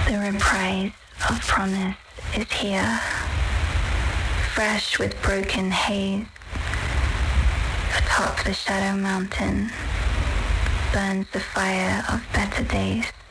The reprise of promise is here, fresh with broken haze. Atop the shadow mountain burns the fire of better days.